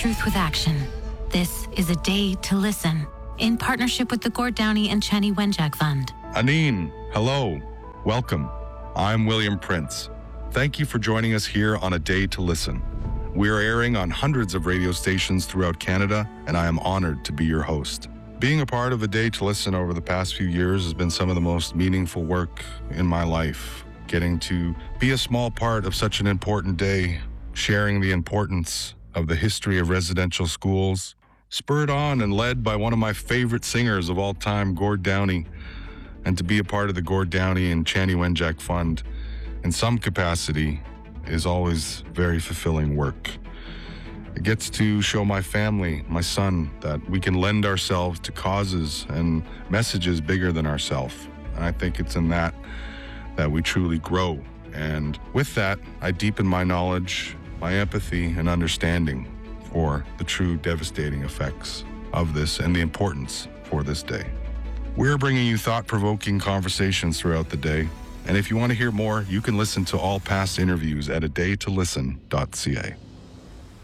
truth with action. This is A Day to Listen, in partnership with the Gord Downey and Chanie Wenjack Fund. Aneen, hello. Welcome. I'm William Prince. Thank you for joining us here on A Day to Listen. We are airing on hundreds of radio stations throughout Canada, and I am honored to be your host. Being a part of A Day to Listen over the past few years has been some of the most meaningful work in my life. Getting to be a small part of such an important day, sharing the importance of the history of residential schools, spurred on and led by one of my favorite singers of all time, Gord Downey, and to be a part of the Gord Downey and Chanie Wenjack Fund in some capacity is always very fulfilling work. It gets to show my family, my son, that we can lend ourselves to causes and messages bigger than ourselves. And I think it's in that we truly grow. And with that, I deepen my knowledge, my empathy, and understanding for the true devastating effects of this and the importance for this day. We're bringing you thought-provoking conversations throughout the day. And if you want to hear more, you can listen to all past interviews at adaytolisten.ca.